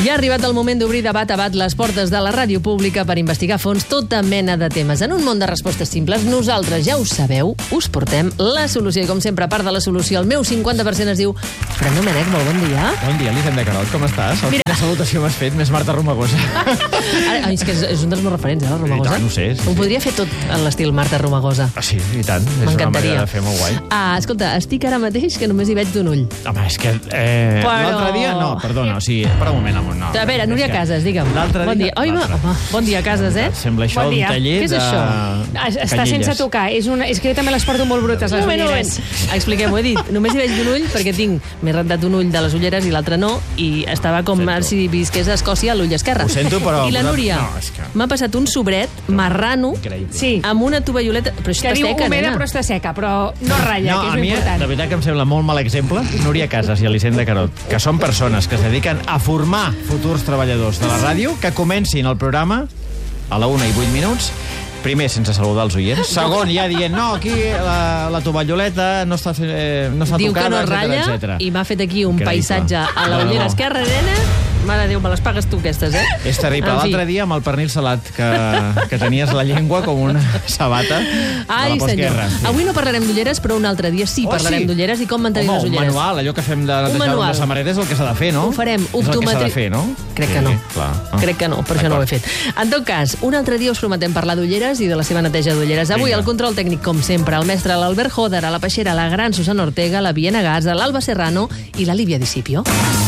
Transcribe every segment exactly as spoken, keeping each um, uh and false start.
Ja ha arribat el moment d'obrir de bat a bat les portes de la ràdio pública per investigar a fons tota mena de temes. En un món de respostes simples, nosaltres, ja ho sabeu, us portem la solució. I com sempre, a part de la solució, el meu cinquanta per cent es diu Fran Domènech, molt bon dia. Bon dia, Elisenda Carot, com estàs? Mira. Quina salutació m'has fet, més Marta Romagosa. Ara, és que és, és un dels meus referents, eh, la Romagosa. I tant, ho sé, sí. Ho podria fer tot en l'estil Marta Romagosa. Ah, sí, i tant. És una manera de fer molt guai. Ah, escolta, estic ara mateix que només hi veig d'un ull. Home, és que... Eh, Però... L'altre dia... No, perdona, o sigui, per un moment, amor, no. A veure, Núria Casas, digue'm. L'altre bon dia. dia... Oi, home, bon dia, Casas, eh? Sembla això Bon un dia. taller Què és de... això? Està sense tocar. És, una... és que jo també les porto molt brutes, les Un moment, un ulleres. moment. Expliquem-ho, he dit. Només hi veig d'un ull perquè tinc... M'he rentat un ull de les ulleres i l'altre no, i estava com Sento. si visqués a Escòcia a l'ull esquerre. Ho sento, però- I la Núria No, és que- m'ha passat un sobret marrano Increïble. Sí, amb una tovalloleta... Però això que està diu seca, humeda nena. però està seca, però no ratlla, No, que a és mi, important. de veritat que em sembla molt mal exemple, Núria Casas i Elisenda Carot, que són persones que es dediquen a formar futurs treballadors de la ràdio, que comencin el programa a la una i vuit minuts, primer, sense saludar els oients. Segon, ja dient, no, aquí la, la tovalloleta no està, eh, no està Diu que tocada, no ratlla etcètera. i m'ha fet aquí un Increïble. paisatge a la No, no, ullera no. esquerra, nena. Mare de Déu, me les pagues tu, aquestes, eh? És terrible. En fi. L'altre dia, amb el pernil salat, que, que tenies la llengua com una sabata Ai, de la senyor. postguerra. Sí. Avui no parlarem d'ulleres, però un altre dia sí Oh, parlarem sí? d'ulleres i com mantenir Home, les un ulleres. manual, allò que fem de Un netejar manual. una samarreta és el que s'ha de fer, no? Ho farem. És el que s'ha Optometri- de fer, no? Crec Sí, que no. Clar. Ah. Crec que no, per això no ho he fet. En tot cas, un altre dia us prometem parlar d'ulleres i de la seva neteja d'ulleres. Avui Vinga. el control tècnic, com sempre, el mestre l'Albert Joder, a la Peixera, la gran Susana Ortega, la Viena Gaza, l'Alba Serrano i la Lívia Discipio.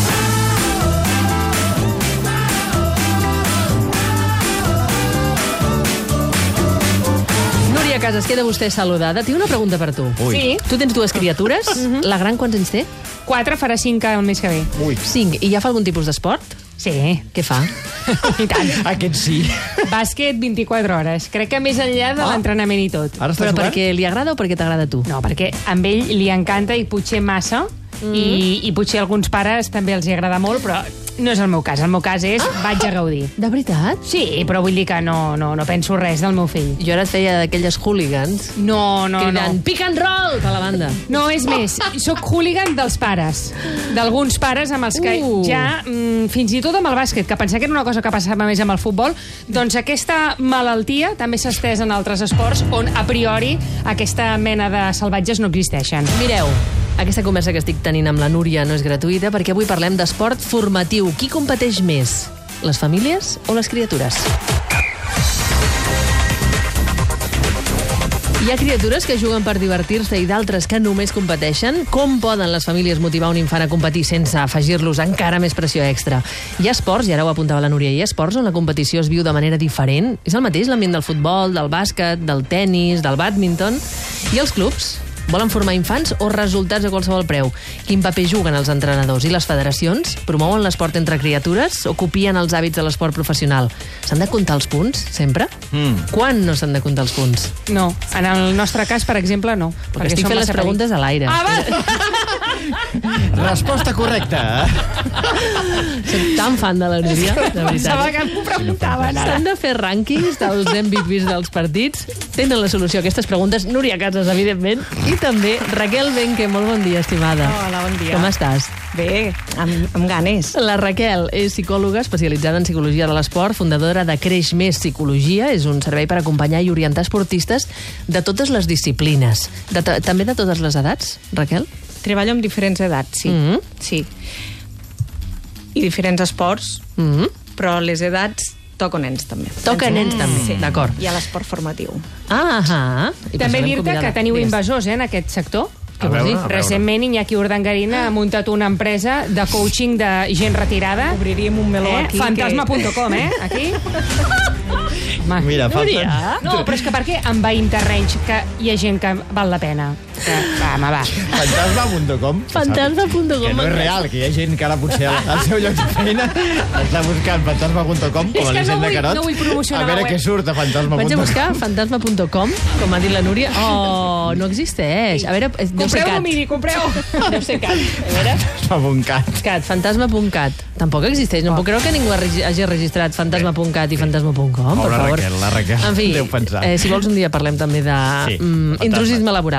Núria Casas, queda vostè saludada. Tinc una pregunta per tu. Ui. Sí, Tu tens dues criatures. La gran quants anys té? quatre farà cinc el mes que ve. Ui. Cinc. I ja fa algun tipus d'esport? Sí, Què fa? i tant. Aquest sí. Bàsquet vint-i-quatre hores. Crec que més enllà de Ah. l'entrenament i tot. Ara estàs Però jugant? perquè li agrada o perquè t'agrada a tu? No, perquè amb ell li encanta i potser massa, Mm. i, i potser a alguns pares també els hi agrada molt, però no és el meu cas. El meu cas és vaig a gaudir. De veritat? Sí, però vull dir que no, no, no penso res del meu fill. Jo ara et feia d'aquelles hooligans No, no, cridant no. pick and roll per la banda. No, és més, sóc hooligan dels pares. D'alguns pares amb els que Uh. ja, mm, fins i tot amb el bàsquet, que pensava que era una cosa que passava més amb el futbol, doncs aquesta malaltia també s'ha estès en altres esports on, a priori, aquesta mena de salvatges no existeixen. Mireu, aquesta conversa que estic tenint amb la Núria no és gratuïta perquè avui parlem d'esport formatiu. Qui competeix més? Les famílies o les criatures? Hi ha criatures que juguen per divertir-se i d'altres que només competeixen. Com poden les famílies motivar un infant a competir sense afegir-los encara més pressió extra? Hi ha esports, i ara ho apuntava la Núria, hi ha esports on la competició es viu de manera diferent? És el mateix l'ambient del futbol, del bàsquet, del tennis, del bàdminton? I els clubs? Volen formar infants o resultats a qualsevol preu? Quin paper juguen els entrenadors? I les federacions? Promouen l'esport entre criatures o copien els hàbits de l'esport professional? S'han de comptar els punts, sempre? Mm. Quan no s'han de comptar els punts? No, en el nostre cas, per exemple, no. Perquè estic som fent les massa preguntes a l'aire. Ah, va! Resposta correcta. Soc tan fan de la Núria, de Pensava veritat. que m'ho preguntaven ara. S'han de fer rànquings dels M V Ps dels partits. Tenen la solució a aquestes preguntes. Núria Casas, evidentment. I també Raquel Benque. Molt bon dia, estimada. Hola, bon dia. Com estàs? Bé, amb, amb ganes. La Raquel és psicòloga especialitzada en psicologia de l'esport, fundadora de Creix Més Psicologia. És un servei per acompanyar i orientar esportistes de totes les disciplines. De, també de totes les edats, Raquel? Treballo amb diferents edats, sí. Mhm. Sí. I diferents esports, Mm -hmm. però les edats toco nens, també. Toca nens, també. Sí. D'acord. I a l'esport formatiu. Ah, ah. I per També això l'hem dir-te que convidada. teniu Digues. invasors, eh, en aquest sector. Què A vols veure, dir? a veure. Recentment, Iñaki Urdangarín ha muntat una empresa de coaching de gent retirada. Obriríem un meló Eh? aquí. Fantasma punt com, eh? Aquí. Home. Mira, falten... No, però és que per què envaïm terrenys que hi ha gent que val la pena? Que, va, home, va. Fantasma punt com. Fantasma punt com. Que no és real, que hi ha gent que ara potser al seu lloc de feina està buscant fantasma punt com, És com que a no Elisenda vull- Carot. no vull promocionar a veure la web. què surt a fantasma punt com. Vaig a buscar fantasma punt com, com ha dit la Núria. Oh, no existeix. A veure, eh, deu ser Compreu cat. domini, compreu. Deu ser cat. A veure... Fantasma.cat. Cat, fantasma punt cat. Tampoc existeix. No puc creure que ningú hagi hagi registrat fantasma punt cat i fantasma punt com, per Pobra favor. Raquel, la Raquel. En fi, Deu pensar. eh, si vols un dia parlem també de Sí, mm, fantasmes. intrusisme laboral. A tot això,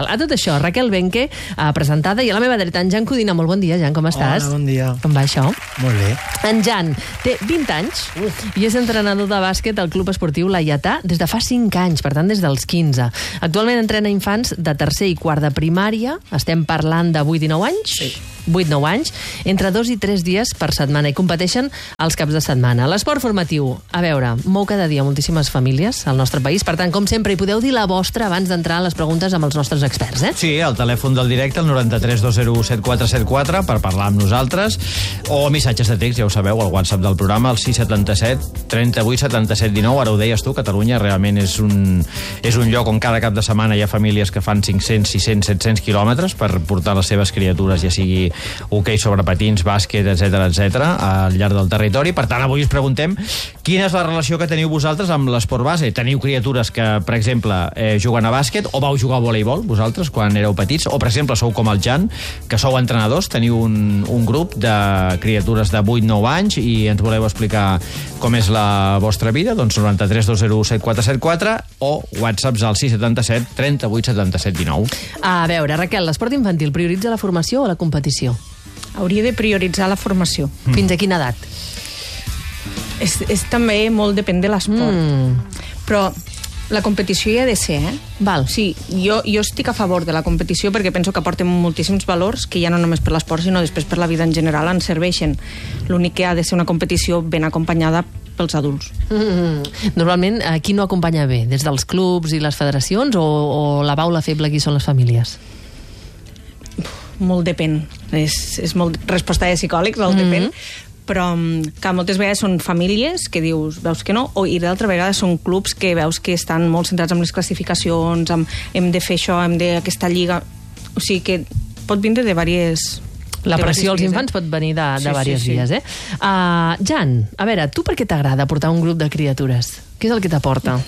això, Raquel Benque, eh, presentada, i a la meva dreta en Jan Codina. Molt bon dia, Jan, com estàs? Hola, bon dia. Com va això? Molt bé. En Jan té vint anys i és entrenador de bàsquet al Club Esportiu Laietà des de fa cinc anys, per tant des dels quinze. Actualment entrena infants de tercer i quart de primària, estem parlant de vuit i nou anys? Sí. vuit nou anys, entre dos i tres dies per setmana, i competeixen els caps de setmana. L'esport formatiu, a veure, mou cada dia moltíssimes famílies al nostre país, per tant, com sempre, hi podeu dir la vostra abans d'entrar a les preguntes amb els nostres experts, eh? Sí, el telèfon del directe, el noranta-tres dos zero set quatre set quatre, per parlar amb nosaltres, o missatges de text, ja ho sabeu, al WhatsApp del programa, el sis set set, trenta-vuit, setanta-set, dinou. Ara ho deies tu, Catalunya realment és un, és un lloc on cada cap de setmana hi ha famílies que fan cinc-cents, sis-cents, set-cents quilòmetres per portar les seves criatures, ja sigui hoquei sobre patins, bàsquet, etcètera, etcètera, al llarg del territori. Per tant, avui us preguntem quina és la relació que teniu vosaltres amb l'esport base. Teniu criatures que, per exemple, eh, juguen a bàsquet, o vau jugar a voleibol, vosaltres, quan éreu petits, o, per exemple, sou com el Jan, que sou entrenadors, teniu un, un grup de criatures de vuit nou anys i ens voleu explicar com és la vostra vida, doncs noranta-tres dos zero set quatre set quatre o whatsapps al sis set set, trenta-vuit, setanta-set, dinou. A veure, Raquel, l'esport infantil prioritza la formació o la competició? Hauria de prioritzar la formació. Mm. Fins a quina edat? És, és també molt depèn de l'esport. Mm. Però la competició hi ha de ser, eh? Val. Sí, jo, jo estic a favor de la competició perquè penso que aporten moltíssims valors que ja no només per l'esport, sinó després per la vida en general ens serveixen. L'únic que ha de ser una competició ben acompanyada pels adults. Mm. Normalment, eh, qui no acompanya bé? Des dels clubs i les federacions o, o la baula feble qui són les famílies? Molt depèn. És, és molt resposta de psicòlegs, el mm-hmm. depèn. Però que moltes vegades són famílies que dius, veus que no, o, i d'altra vegada són clubs que veus que estan molt centrats en les classificacions, amb, hem de fer això, hem de aquesta lliga... O sigui que pot vindre de diverses... La pressió als infants eh? pot venir de, de sí, diverses sí, sí. vies, eh? Uh, Jan, a veure, tu per què t'agrada portar un grup de criatures? Què és el que t'aporta?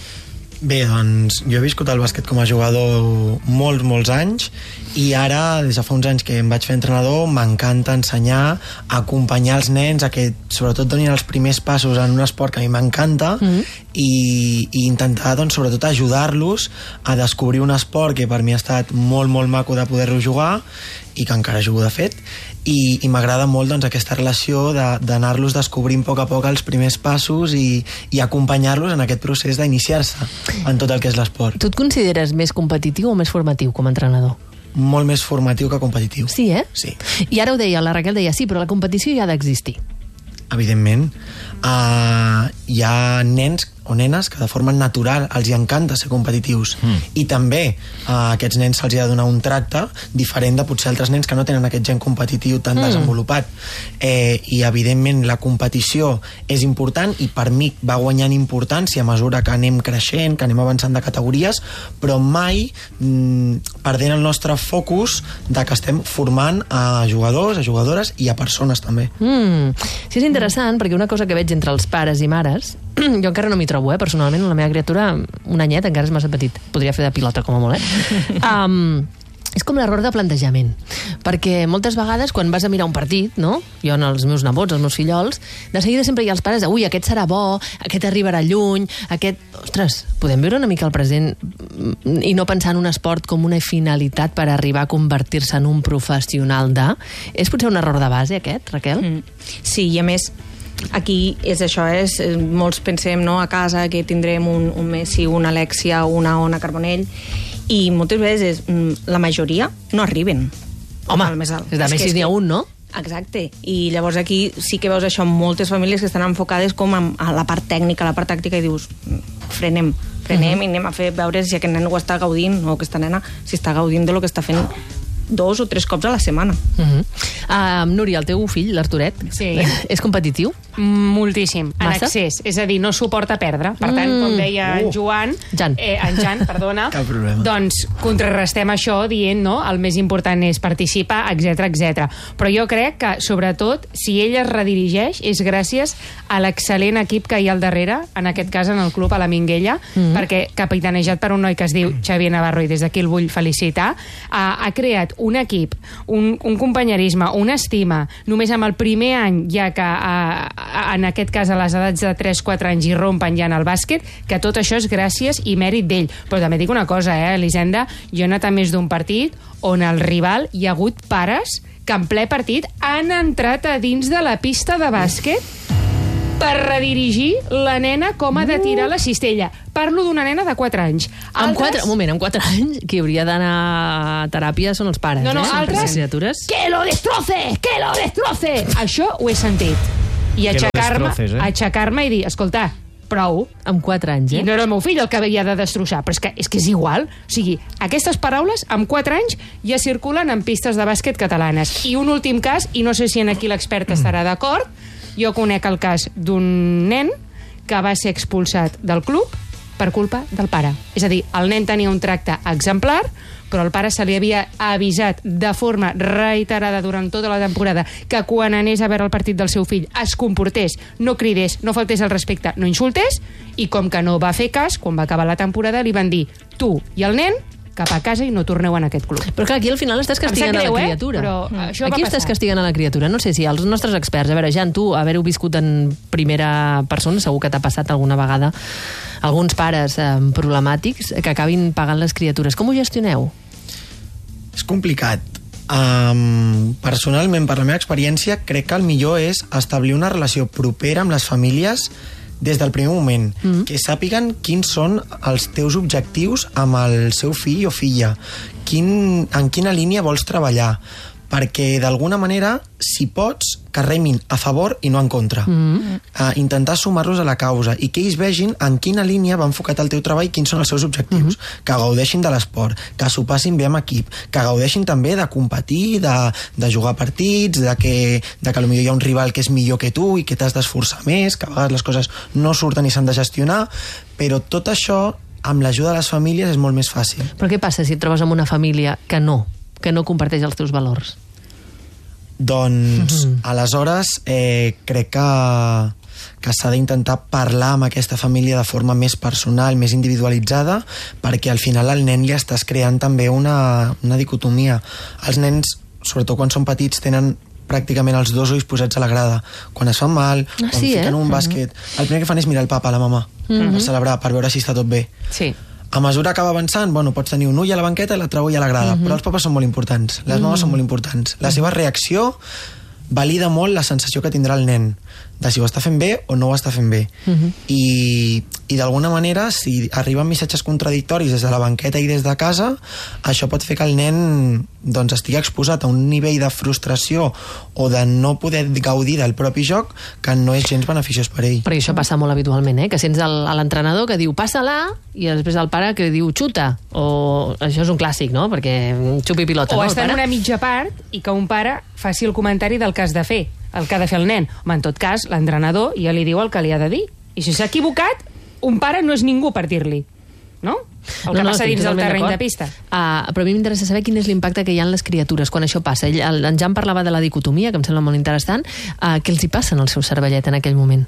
Bé, doncs, jo he viscut el bàsquet com a jugador molts, molts anys i ara, des de fa uns anys que em vaig fer entrenador, m'encanta ensenyar, acompanyar els nens a que sobretot donin els primers passos en un esport que a mi m'encanta mm-hmm. i, i intentar, doncs, sobretot ajudar-los a descobrir un esport que per mi ha estat molt, molt maco de poder-lo jugar i que encara jugo de fet i, i m'agrada molt doncs, aquesta relació d'anar-los de, descobrint a poc a poc els primers passos i, i acompanyar-los en aquest procés d'iniciar-se en tot el que és l'esport. Tu et consideres més competitiu o més formatiu com a entrenador? Molt més formatiu que competitiu. Sí, eh? Sí. I ara ho deia, la Raquel deia, sí, però la competició ja ha d'existir. Evidentment. Uh, hi ha nens o nenes que de forma natural els hi encanta ser competitius mm. i també uh, a aquests nens se'ls ha de donar un tracte diferent de potser altres nens que no tenen aquest gen competitiu tan mm. desenvolupat eh, i evidentment la competició és important i per mi va guanyant importància a mesura que anem creixent, que anem avançant de categories, però mai mm, perdent el nostre focus de que estem formant a jugadors, a jugadores i a persones també. Mm. Sí, és interessant perquè una cosa que veig entre els pares i mares, jo encara no m'hi trobo, eh, personalment, la meva criatura, un anyet, encara és massa petit. Podria fer de pilota, com a molt, eh? Um, és com l'error de plantejament. Perquè moltes vegades, quan vas a mirar un partit, no? Jo, en els meus nebots, els meus fillols, de seguida sempre hi ha els pares de, ui, aquest serà bo, aquest arribarà lluny, aquest... Ostres, podem viure una mica el present i no pensar en un esport com una finalitat per arribar a convertir-se en un professional de... És potser un error de base, aquest, Raquel? Mm. Sí, i a més... Aquí és això, és, molts pensem no, a casa que tindrem un, un Messi, una Alexia, una Ona Carbonell i moltes vegades la majoria no arriben. Home, al més alt. És de Messi n'hi ha un, no? Exacte, i llavors aquí sí que veus això, moltes famílies que estan enfocades com a, a la part tècnica, a la part tàctica i dius, frenem, frenem uh-huh. i anem a fer veure si aquest nen ho està gaudint o aquesta nena si està gaudint de lo que està fent dos o tres cops a la setmana. Uh-huh. uh, Núria, el teu fill, l'Arturet, sí. és competitiu? Moltíssim, en Massa? excés. És a dir, no suporta perdre. Per tant, com deia uh. en Joan, Jan. Eh, en Jan, perdona, doncs contrarrestem això dient, no?, el més important és participar, etcètera, etcètera. Però jo crec que, sobretot, si ell es redirigeix, és gràcies a l'excel·lent equip que hi ha al darrere, en aquest cas en el club, a la Minguella, mm-hmm. perquè capitanejat per un noi que es diu Xavier Navarro, i des d'aquí el vull felicitar, ha, ha creat un equip, un, un companyerisme, una estima, només amb el primer any ja que ha, ha en aquest cas a les edats de tres quatre anys hi rompen ja en el bàsquet, que tot això és gràcies i mèrit d'ell. Però també dic una cosa, eh, Elisenda, jo he anat a més d'un partit on el rival hi ha hagut pares que en ple partit han entrat a dins de la pista de bàsquet per redirigir la nena com ha de tirar la cistella. Parlo d'una nena de quatre anys. Altres... Amb quatre, un moment, amb quatre anys, qui hauria d'anar a teràpia són els pares, no, no, eh? Altres, que lo destroce, que lo destroce. Això ho he sentit. I aixecar-me eh? aixecar-me i dir, escolta, prou. Amb quatre anys, eh? I no era el meu fill el que havia de destrossar, però és que és, que és igual. O sigui, aquestes paraules, amb quatre anys, ja circulen en pistes de bàsquet catalanes. I un últim cas, i no sé si en aquí l'expert estarà d'acord, jo conec el cas d'un nen que va ser expulsat del club per culpa del pare. És a dir, el nen tenia un tracte exemplar, però el pare se li havia avisat de forma reiterada durant tota la temporada que quan anés a veure el partit del seu fill es comportés, no cridés, no faltés al respecte, no insultés, i com que no va fer cas, quan va acabar la temporada li van dir, tu i el nen cap a casa i no torneu en aquest club. Però clar, aquí al final estàs castigant greu, a la criatura. Eh? Però mm. això aquí estàs castigant a la criatura. No sé si els nostres experts, a veure, Jan, tu, haver-ho viscut en primera persona, segur que t'ha passat alguna vegada, alguns pares eh, problemàtics que acabin pagant les criatures. Com ho gestioneu? És complicat. Um, personalment, per la meva experiència, crec que el millor és establir una relació propera amb les famílies des del primer moment, mm-hmm. que sàpiguen quins són els teus objectius amb el seu fill o filla, quin, en quina línia vols treballar, perquè d'alguna manera, si pots, que remin a favor i no en contra. Mm-hmm. Uh, intentar sumar-los a la causa i que ells vegin en quina línia va enfocat el teu treball i quins són els seus objectius. Mm-hmm. Que gaudeixin de l'esport, que s'ho passin bé amb equip, que gaudeixin també de competir, de, de jugar partits, de que, de que potser hi ha un rival que és millor que tu i que t'has d'esforçar més, que a vegades les coses no surten i s'han de gestionar, però tot això, amb l'ajuda de les famílies, és molt més fàcil. Però què passa si et trobes amb una família que no, que no comparteix els teus valors? Doncs, mm-hmm. aleshores, eh, crec que, que s'ha d'intentar parlar amb aquesta família de forma més personal, més individualitzada, perquè al final al nen li estàs creant també una, una dicotomia. Els nens, sobretot quan són petits, tenen pràcticament els dos ulls posats a la grada. Quan es fan mal, ah, quan sí, fiquen eh? un bàsquet, mm-hmm. el primer que fan és mirar el papa, la mama, mm-hmm. per celebrar, per veure si està tot bé. Sí. A mesura que va avançant, bueno, pots tenir un ull a la banqueta i l'altre ull a la grada, mm-hmm. però els papes són molt importants, les mames mm-hmm. són molt importants. La seva reacció valida molt la sensació que tindrà el nen, de si ho està fent bé o no ho està fent bé. Mm-hmm. I, i d'alguna manera, si arriben missatges contradictoris des de la banqueta i des de casa, això pot fer que el nen doncs, estigui exposat a un nivell de frustració o de no poder gaudir del propi joc que no és gens beneficiós per ell. Perquè això passa molt habitualment, eh? Que sents el, l'entrenador que diu passa-la i després el pare que diu xuta, o això és un clàssic, no? Perquè xupi pilota. O no, està en una mitja part i que un pare faci el comentari del que has de fer, el que ha de fer el nen. Home, en tot cas, l'entrenador ja li diu el que li ha de dir. I si s'ha equivocat, un pare no és ningú per dir-li, no? El que no, no, passa dins del terreny de pista. Uh, però a mi m'interessa saber quin és l'impacte que hi ha en les criatures quan això passa. Ell, el, en Jan parlava de la dicotomia, que em sembla molt interessant. Uh, què els hi passa en el seu cervellet en aquell moment?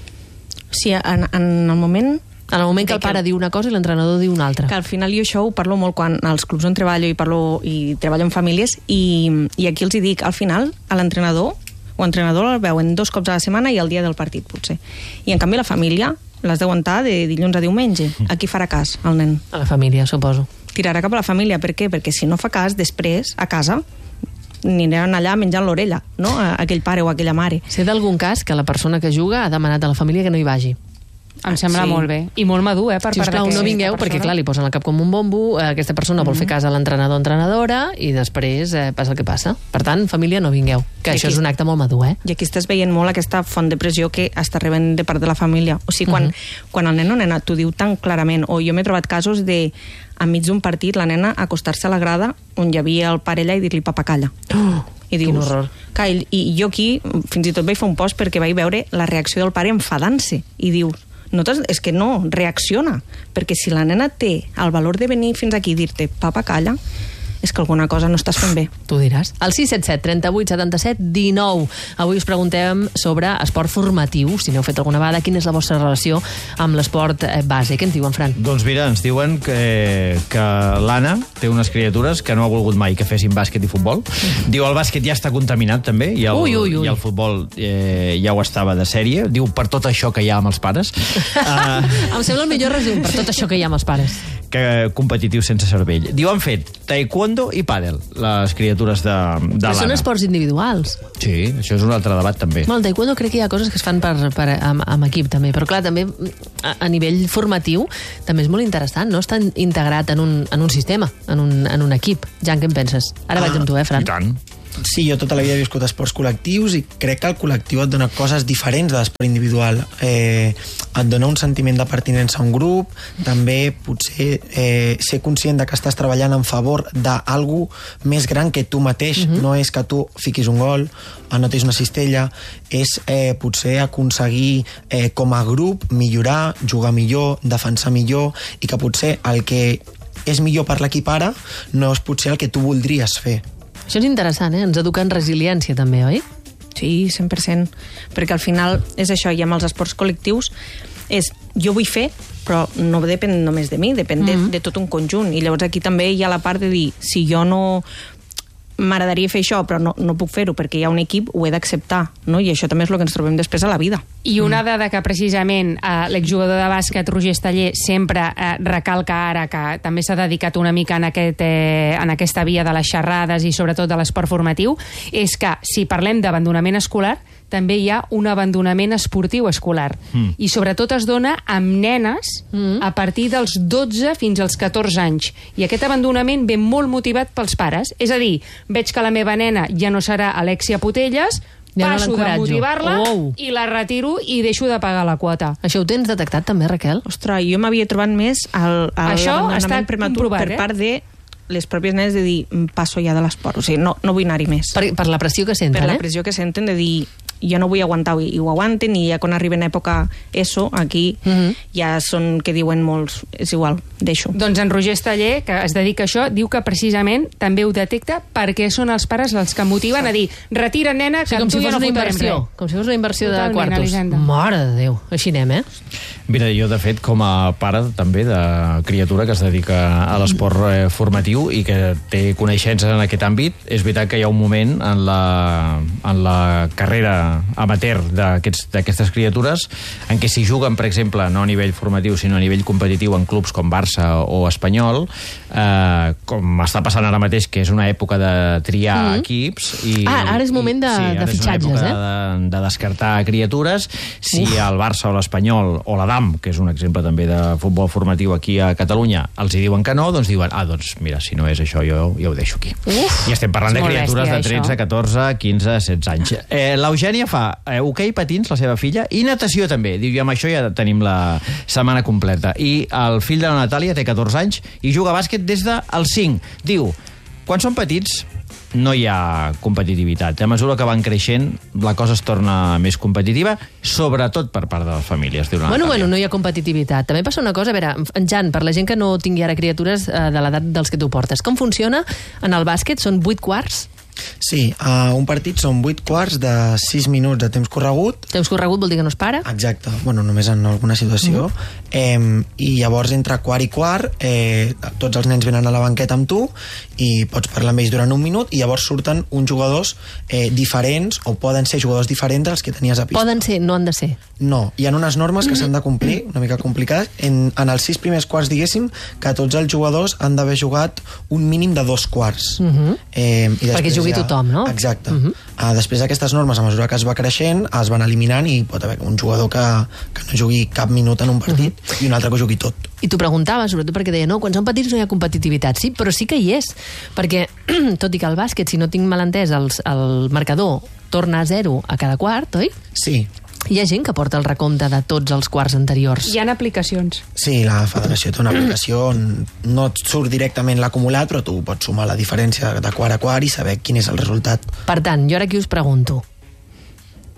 Sí, en, en el moment... En el moment que el pare que, diu una cosa i l'entrenador diu una altra. Que al final jo això ho parlo molt quan als clubs on treballo i parlo i treballo amb famílies i, i aquí els hi dic, al final, a l'entrenador o entrenador el veuen dos cops a la setmana i el dia del partit, potser. I en canvi la família l'has d'aguantar de dilluns a diumenge. A qui farà cas, el nen? A la família, suposo. Tirarà cap a la família. Per què? Perquè si no fa cas, després, a casa, aniran allà menjant l'orella, no? Aquell pare o aquella mare. Sé d'algun cas que la persona que juga ha demanat a la família que no hi vagi. Em sembla sí. molt bé. I molt madur, eh? Per si us plau, no vingueu, perquè clar, li posen el cap com un bombo, eh, aquesta persona mm-hmm. vol fer cas a l'entrenador o entrenadora i després eh, passa el que passa. Per tant, família, no vingueu. Que I això aquí, és un acte molt madur, eh? I aquí estàs veient molt aquesta font de pressió que està rebent de part de la família. O sigui, quan, mm-hmm. quan el nen o nena t'ho diu tan clarament, o jo m'he trobat casos de enmig d'un partit la nena acostar-se a la grada on hi havia el pare allà i dir-li papacalla. Oh, I dius, quin horror. Kai, i jo aquí fins i tot vaig fer un post perquè vaig veure la reacció del pare enfadant-se i dius, no és que no, reacciona, perquè si la nena té el valor de venir fins aquí i dir-te, papa, calla, és que alguna cosa no estàs fent bé. Tu diràs. Al sis set set, trenta-vuit, setanta-set, dinou. Avui us preguntem sobre esport formatiu. Si n'heu fet alguna vegada, quina és la vostra relació amb l'esport base? Què ens diuen, Fran? Doncs mira, ens diuen que, que l'Anna té unes criatures que no ha volgut mai que fessin bàsquet i futbol. Diu el bàsquet ja està contaminat també i el, ui, ui, ui. i el futbol eh, ja ho estava de sèrie. Diu per tot això que hi ha amb els pares. uh, Em sembla el millor resum per tot això que hi ha amb els pares. Que competitiu sense cervell. Diu, han fet taekwondo i pàdel, les criatures de, de l'Anna. Són esports individuals. Sí, això és un altre debat també. Bueno, el taekwondo crec que hi ha coses que es fan per, per, amb, amb equip també, però clar, també a, a nivell formatiu també és molt interessant, no? Està integrat en un, en un sistema, en un, en un equip. Jan, què en penses? Ara ah, vaig amb tu, eh, Fran? I tant. Sí, jo tota la vida he viscut esports col·lectius i crec que el col·lectiu et dona coses diferents de l'esport individual. Eh, et dona un sentiment de pertinença a un grup, també potser eh, ser conscient de que estàs treballant en favor d'algú més gran que tu mateix. Uh-huh. No és que tu fiquis un gol, anotis una cistella, és eh, potser aconseguir eh, com a grup millorar, jugar millor, defensar millor, i que potser el que és millor per l'equip ara no és potser el que tu voldries fer. Això és interessant, eh? Ens educa en resiliència també, oi? Sí, cent per cent. Perquè al final és això, i amb els esports col·lectius és, jo vull fer, però no depèn només de mi, depèn mm-hmm. de, de tot un conjunt. I llavors aquí també hi ha la part de dir, si jo no m'agradaria fer això, però no, no puc fer-ho perquè hi ha un equip, ho he d'acceptar, no? I això també és el que ens trobem després a la vida. I una dada que precisament eh, l'exjugador de bàsquet Roger Esteller sempre eh, recalca ara, que també s'ha dedicat una mica en, aquest, eh, en aquesta via de les xerrades i sobretot de l'esport formatiu, és que si parlem d'abandonament escolar, també hi ha un abandonament esportiu escolar. Mm. I sobretot es dona amb nenes mm. a partir dels dotze fins als catorze anys. I aquest abandonament ve molt motivat pels pares. És a dir, veig que la meva nena ja no serà Alexia Putelles, ja passo no de motivar-la oh. i la retiro i deixo de pagar la quota. Això ho tens detectat també, Raquel? Ostres, jo m'havia trobat més el, el Això està prematur per eh? part de les pròpies nenes de dir, passo ja de l'esport, o sigui, no, no vull anar-hi més. Per, per la pressió que senten, per eh? Per la pressió que senten de dir, jo no vull aguantar, i ho aguanten, i ja quan arriben a època ESO, aquí uh-huh. ja són que diuen molts, és igual, deixo. Doncs en Roger Esteller, que es dedica a això, diu que precisament també ho detecta perquè són els pares els que motiven a dir, retira, nena, que sí, amb tu si ja no fotrem res. Com si fos una inversió Totalment, de quartos. Elisenda. Mare de Déu, així anem, eh? Mira, jo, de fet, com a pare també de criatura que es dedica a l'esport eh, formatiu i que té coneixences en aquest àmbit, és veritat que hi ha un moment en la, en la carrera amateur d'aquestes criatures en què si juguen, per exemple, no a nivell formatiu, sinó a nivell competitiu en clubs com Barça o Espanyol, eh, com està passant ara mateix, que és una època de triar mm-hmm. equips... I, ah, ara és moment de, sí, de fitxatges, eh? De, de descartar criatures. Si Uf. el Barça o l'Espanyol o la D A M, que és un exemple també de futbol formatiu aquí a Catalunya, els hi diuen que no, doncs diuen, ah, doncs mira, si no és això, jo ja ho deixo aquí. Uf, I estem parlant de criatures bèstia, de tretze, catorze, quinze, setze anys. Eh, L'Eugènia fa eh, hoquei patins, la seva filla, i natació també. Diu, i amb això ja tenim la setmana completa. I el fill de la Natàlia té catorze anys i juga a bàsquet des dels cinc. Diu, quan són petits no hi ha competitivitat. A mesura que van creixent, la cosa es torna més competitiva, sobretot per part de les famílies. Diu bueno, bueno, no hi ha competitivitat. També passa una cosa, a veure, en Jan, per la gent que no tingui ara criatures eh, de l'edat dels que tu portes, com funciona en el bàsquet? Són vuit quarts? Sí, uh, un partit són vuit quarts de sis minuts de temps corregut. Temps corregut vol dir que no es para? Exacte, bueno, només en alguna situació. Uh-huh. Eh, I llavors, entre quart i quart, eh, tots els nens venen a la banqueta amb tu i pots parlar amb ells durant un minut i llavors surten uns jugadors eh, diferents, o poden ser jugadors diferents dels que tenies a pista. Poden ser, no han de ser. No, hi ha unes normes que s'han de complir, una mica complicades. En, en els sis primers quarts, diguéssim, que tots els jugadors han d'haver jugat un mínim de dos quarts. Uh-huh. eh, i perquè jugui ja... tothom, no? Exacte. Uh-huh. uh, després d'aquestes normes, a mesura que es va creixent, es van eliminant i pot haver un jugador que, que no jugui cap minut en un partit uh-huh. i un altre que jugui tot. I t'ho preguntava, sobretot perquè deia, no, quan són petits no hi ha competitivitat. Sí, però sí que hi és, perquè tot i que el bàsquet, si no tinc mal entès, el, el marcador torna a zero a cada quart, oi? Sí. Hi ha gent que porta el recompte de tots els quarts anteriors. Hi ha aplicacions. Sí, la federació té una aplicació on no et surt directament l'acumulat, però tu pots sumar la diferència de quart a quart i saber quin és el resultat. Per tant, jo ara aquí us pregunto,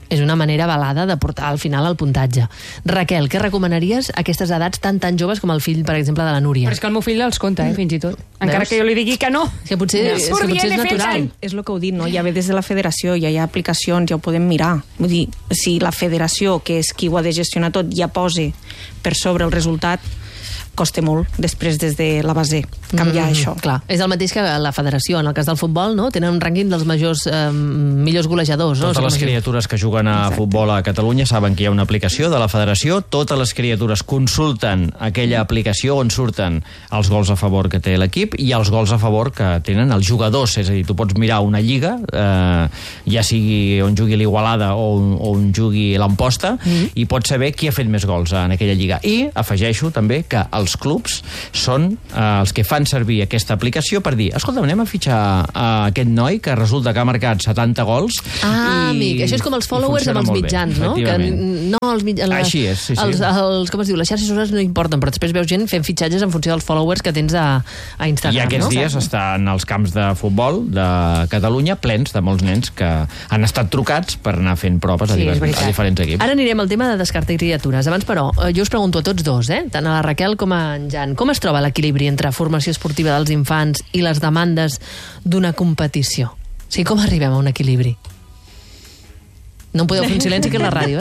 És una manera avalada de portar al final el puntatge. Raquel, què recomanaries a aquestes edats tan tan joves com el fill, per exemple, de la Núria? Però és que el meu fill els compta, eh, fins i tot. Encara Veus? que jo li digui que no. És que potser, No, és, que potser és natural. És el que heu dit, no? Ja ve des de la federació, ja hi ha aplicacions, ja ho podem mirar. Vull dir, si la federació, que és qui ho ha de gestionar tot, ja posa per sobre el resultat, costa molt després des de la base canviar mm, això. Clar, és el mateix que la federació, en el cas del futbol, no? Tenen un rànquing dels majors, eh, millors golejadors. Totes no? les criatures que juguen a Exacte. futbol a Catalunya saben que hi ha una aplicació de la federació, totes les criatures consulten aquella aplicació on surten els gols a favor que té l'equip i els gols a favor que tenen els jugadors, és a dir, tu pots mirar una lliga, eh, ja sigui on jugui l'Igualada o, o on jugui l'Amposta, mm. i pots saber qui ha fet més gols en aquella lliga. I afegeixo també que els els clubs són eh, els que fan servir aquesta aplicació per dir, escolta, anem a fitxar a aquest noi que resulta que ha marcat setanta gols. Ah, i, amic, això és com els followers amb els mitjans, bé, no? Que no els mitjans, Així és, sí, sí. Els, els, com es diu, les xarxes socials no importen, però després veus gent fent fitxatges en funció dels followers que tens a, a Instagram. I aquests no? dies estan els camps de futbol de Catalunya plens de molts nens que han estat trucats per anar fent proves sí, a, divers, a diferents equips. Ara anirem al tema de descartar criatures. Abans, però, jo us pregunto a tots dos, eh? Tant a la Raquel com a en Jan, com es troba l'equilibri entre formació esportiva dels infants i les demandes d'una competició? O sigui, com arribem a un equilibri? No em podeu fer un silenci, que és la ràdio,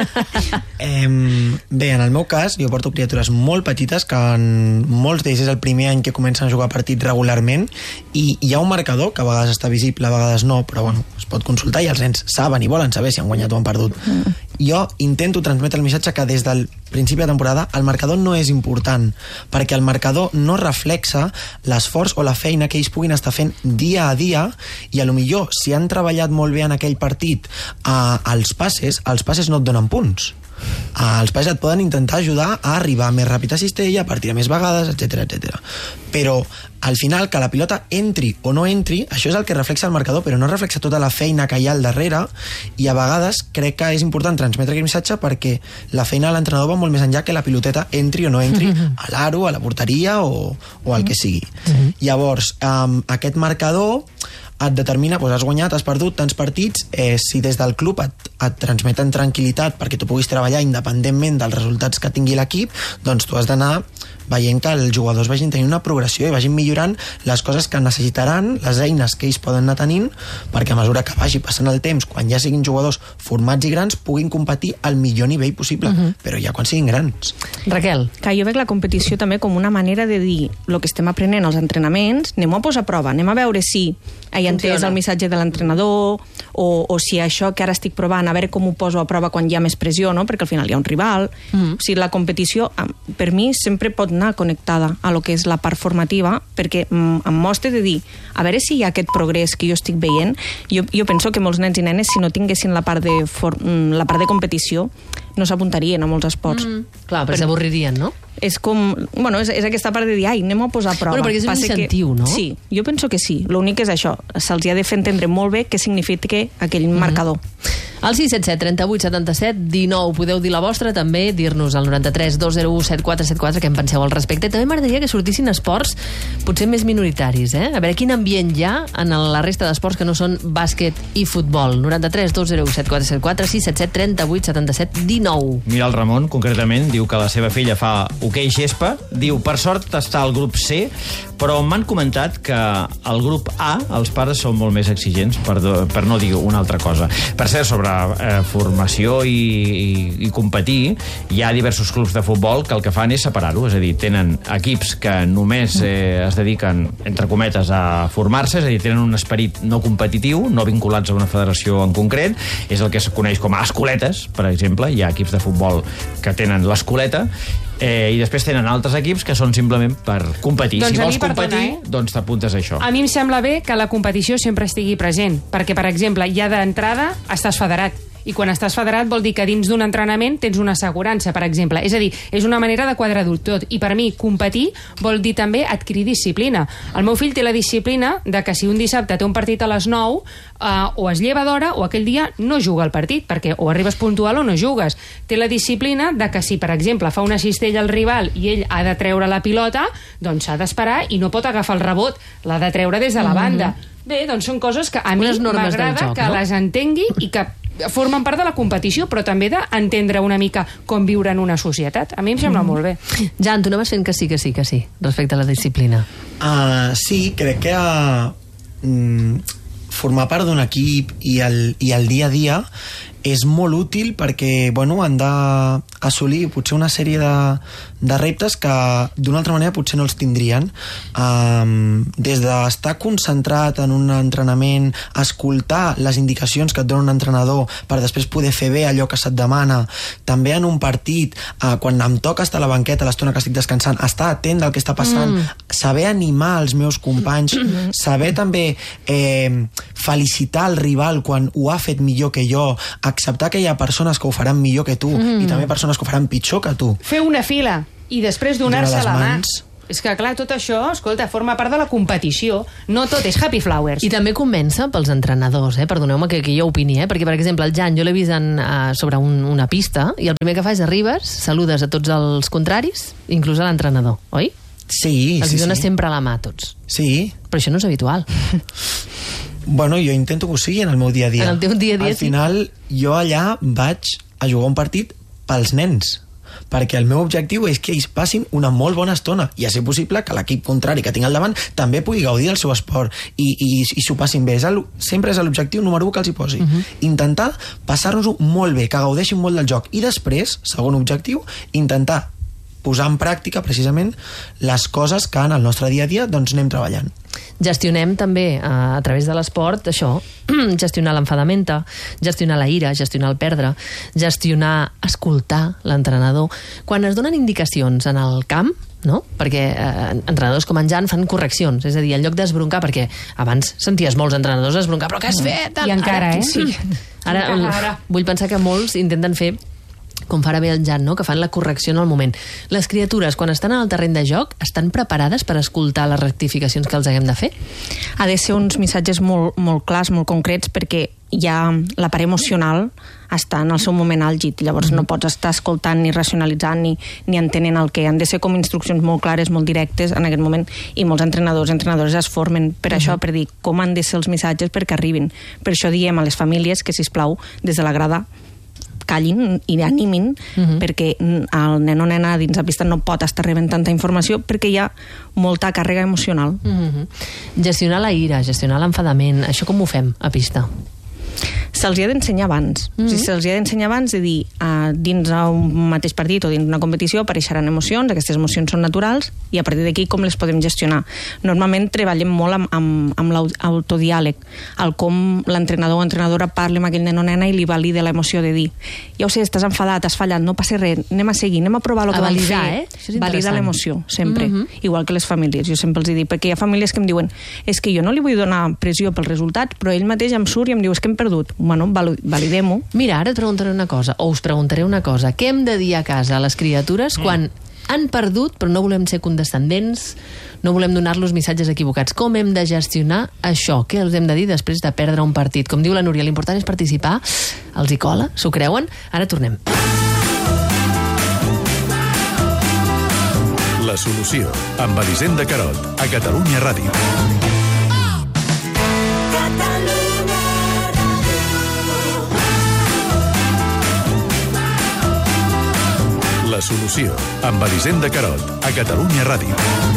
eh? eh? Bé, en el meu cas, jo porto criatures molt petites que en molts d'ells és el primer any que comencen a jugar partits regularment i hi ha un marcador que a vegades està visible, a vegades no, però bueno, es pot consultar i els nens saben i volen saber si han guanyat o han perdut. Mm. Jo intento transmetre el missatge que des del principi de temporada el marcador no és important, perquè el marcador no reflexa l'esforç o la feina que ells puguin estar fent dia a dia i a lo millor si han treballat molt bé en aquell partit a els passes, els passes no et donen punts. Els passes et poden intentar ajudar a arribar més ràpid a cistella, a partir de més vegades, etcètera, etcètera. Però al final que la pilota entri o no entri, això és el que reflexa el marcador, però no reflexa tota la feina que hi ha al darrere, i a vegades crec que és important transmetre aquest missatge perquè la feina de l'entrenador va molt més enllà que la piloteta entri o no entri a l'aro, a la porteria o, o al que sigui. Llavors, um, aquest marcador et determina, doncs has guanyat, has perdut tants partits, eh, si des del club et, et transmeten tranquil·litat perquè tu puguis treballar independentment dels resultats que tingui l'equip, doncs tu has d'anar veient que els jugadors vagin tenint una progressió i vagin millorant les coses que necessitaran, les eines que ells poden anar tenint, perquè a mesura que vagi passant el temps, quan ja siguin jugadors formats i grans, puguin competir al millor nivell possible, uh-huh. però ja quan siguin grans. Raquel. Que jo veig la competició també com una manera de dir el que estem aprenent als entrenaments, anem a posar a prova, anem a veure si he entès el missatge de l'entrenador o, o si això que ara estic provant, a veure com ho poso a prova quan hi ha més pressió, no? Perquè al final hi ha un rival. Mm. O sigui, la competició, per mi, sempre pot anar connectada a lo que és la part formativa, perquè mm, em mostra de dir, a veure si hi ha aquest progrés que jo estic veient. Jo, jo penso que molts nens i nenes, si no tinguessin la part de, for, la part de competició, no s'apuntarien a molts esports. Mm. Clar, però s'avorririen, no? És com... Bueno, és, és aquesta part de dir, ai, anem a posar a prova. Bueno, perquè és un Passa incentiu, que, no? Sí, jo penso que sí. L'únic és això. Se'ls ha de fer entendre molt bé què significa aquell mm-hmm. marcador. Al sis set set, trenta-vuit, setanta-set, dinou. Podeu dir la vostra, també, dir-nos al noranta-tres dos zero u set quatre set quatre què en penseu al respecte. També m'agradaria que sortissin esports potser més minoritaris, eh? A veure quin ambient hi ha en la resta d'esports que no són bàsquet i futbol. noranta-tres dos zero u set quatre set quatre, sis set set, trenta-vuit, setanta-set, dinou. Mira, el Ramon, concretament, diu que la seva filla fa hoquei gespa. Diu, per sort està al grup C, però m'han comentat que al grup A els pares són molt més exigents, per, per no dir una altra cosa. Per cert, sobre eh, formació i, i, i competir, hi ha diversos clubs de futbol que el que fan és separar-ho, és a dir, tenen equips que només eh, es dediquen, entre cometes, a formar-se, és a dir, tenen un esperit no competitiu, no vinculats a una federació en concret, és el que es coneix com a escoletes, per exemple, hi ha equips de futbol que tenen l'escoleta, Eh, i després tenen altres equips que són simplement per competir. Doncs si vols perdona, competir, eh? doncs t'apuntes a això. A mi em sembla bé que la competició sempre estigui present, perquè, per exemple, ja d'entrada estàs federat. I quan estàs federat vol dir que dins d'un entrenament tens una assegurança, per exemple. És a dir, és una manera de quadrar-ho tot. I per mi, competir vol dir també adquirir disciplina. El meu fill té la disciplina de que si un dissabte té un partit a les nou, eh, o es lleva d'hora o aquell dia no juga al partit, perquè o arribes puntual o no jugues. Té la disciplina de que si, per exemple, fa una cistella al rival i ell ha de treure la pilota, doncs s'ha d'esperar i no pot agafar el rebot. L'ha de treure des de la banda. Mm-hmm. Bé, doncs són coses que a mi m'agrada que no? les entengui i que formen part de la competició, però també d'entendre una mica com viure en una societat. A mi em sembla mm. molt bé. Jan, tu anaves fent que sí, que sí, que sí, respecte a la disciplina. Uh, sí, crec que uh, mm, formar part d'un equip i el, i el dia a dia és molt útil perquè, bueno, han d'assolir potser una sèrie de, de reptes que d'una altra manera potser no els tindrien. Um, des d'estar concentrat en un entrenament, escoltar les indicacions que et dona un entrenador per després poder fer bé allò que se't demana, també en un partit, uh, quan em toca estar a la banqueta l'estona que estic descansant, estar atent del que està passant, mm. saber animar els meus companys, mm. saber també eh, felicitar el rival quan ho ha fet millor que jo, acceptar que hi ha persones que ho faran millor que tu mm. i també persones que ho faran pitjor que tu. Fer una fila i després donar-se la mà. És que, clar, tot això, escolta, forma part de la competició. No tot és happy flowers. I també comença pels entrenadors, eh? Perdoneu-me que, que jo opini, eh? Perquè, per exemple, el Jan, jo l'he vist en, uh, sobre un, una pista i el primer que fa és arribes, saludes a tots els contraris, inclús a l'entrenador, oi? Sí, Els sí, dones sí. sempre la mà a tots. Sí. Però això no és habitual. Bueno, jo intento que ho sigui en el meu dia a dia. En el teu dia a dia, Al final, sí. jo allà vaig a jugar un partit pels nens, perquè el meu objectiu és que ells passin una molt bona estona i a ser possible que l'equip contrari que tinc al davant també pugui gaudir del seu esport i, i, i s'ho passin bé. És el, sempre és l'objectiu número u que els hi posi. Uh-huh. Intentar passar-nos-ho molt bé, que gaudeixin molt del joc. I després, segon objectiu, intentar posar en pràctica precisament les coses que en el nostre dia a dia doncs anem treballant. Gestionem també a, a través de l'esport això, gestionar l'enfadamenta, gestionar la ira, gestionar el perdre, gestionar escoltar l'entrenador. Quan es donen indicacions en el camp, no? Perquè eh, entrenadors com en Jan fan correccions, és a dir, en lloc d'esbroncar, perquè abans senties molts entrenadors esbroncar, però què has fet? I encara, ara, eh? Sí. Ara, ara vull pensar que molts intenten fer com farà bé el Jan, no? Que fan la correcció en el moment. Les criatures, quan estan en el terreny de joc, estan preparades per escoltar les rectificacions que els haguem de fer? Ha de ser uns missatges molt, molt clars, molt concrets, perquè ja la part emocional està en el seu moment àlgid, llavors mm-hmm. no pots estar escoltant ni racionalitzant ni, ni entenent el que han de ser com instruccions molt clares, molt directes en aquest moment, i molts entrenadors entrenadores es formen per mm-hmm. això, per dir com han de ser els missatges perquè arribin. Per això diem a les famílies que, sisplau, des de la grada callin i animin, uh-huh. perquè el nen o nena dins la pista no pot estar rebent tanta informació perquè hi ha molta càrrega emocional. Uh-huh. Gestionar la ira, gestionar l'enfadament, això com ho fem a pista? Se'ls hi ha d'ensenyar abans. Mm-hmm. O sigui, se'ls hi ha d'ensenyar abans de dir, uh, dins un mateix partit o dins una competició apareixeran emocions, aquestes emocions són naturals, i a partir d'aquí com les podem gestionar. Normalment treballem molt amb, amb, amb l'autodiàleg, el com l'entrenador o entrenadora parli amb aquell nen o nena i li valida l'emoció de dir, ja ho sé, estàs enfadat, has fallat, no passa res, anem a seguir, anem a provar el que a vam validar, fer. Eh? Validar l'emoció, sempre. Mm-hmm. Igual que les famílies, jo sempre els dic, perquè hi ha famílies que em diuen, és que jo no li vull donar pressió pels resultats, però ell mateix em surt i em diu, és que hem perdut. Bueno, validem-ho. Mira, ara et preguntaré una cosa, o us preguntaré una cosa. Què hem de dir a casa a les criatures mm. quan han perdut, però no volem ser condescendents, no volem donar-los missatges equivocats? Com hem de gestionar això? Què els hem de dir després de perdre un partit? Com diu la Núria, l'important és participar. Els hi cola? S'ho creuen? Ara tornem. La solució, amb Elisenda Carot, a Catalunya Ràdio. La solució, amb Elisenda Carot, a Catalunya Ràdio.